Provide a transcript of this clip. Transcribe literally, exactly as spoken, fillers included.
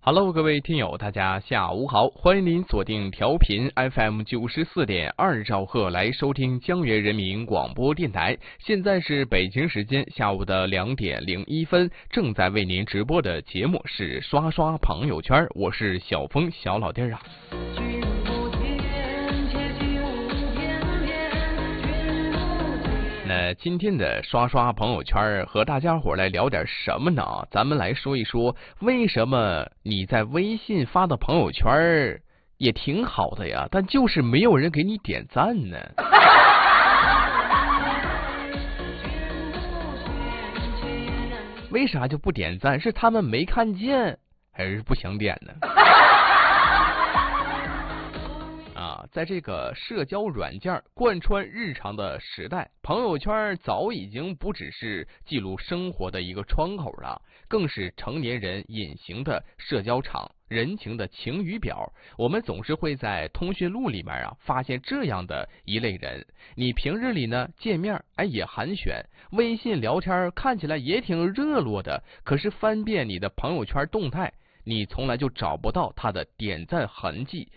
Hello， 各位听友，大家下午好，欢迎您锁定调频 F M 九十四点二兆赫来收听江源人民广播电台。现在是北京时间下午的两点零一分，正在为您直播的节目是刷刷朋友圈，我是小峰小老弟儿啊。那今天的刷刷朋友圈和大家伙来聊点什么呢？咱们来说一说，为什么你在微信发的朋友圈也挺好的呀，但就是没有人给你点赞呢？为啥就不点赞？是他们没看见，还是不想点呢？在这个社交软件贯穿日常的时代，朋友圈早已经不只是记录生活的一个窗口了，更是成年人隐形的社交场，人情的晴雨表。我们总是会在通讯录里面啊发现这样的一类人，你平日里呢见面哎也寒暄，微信聊天看起来也挺热络的，可是翻遍你的朋友圈动态，你从来就找不到他的点赞痕迹，